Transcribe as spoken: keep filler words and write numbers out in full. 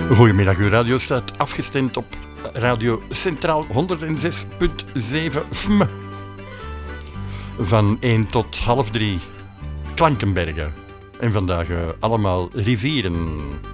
Goedemiddag, uw radio staat afgestemd op Radio Centraal honderdzes komma zeven F M. Van één tot half drie Klankenbergen. En vandaag uh, allemaal rivieren.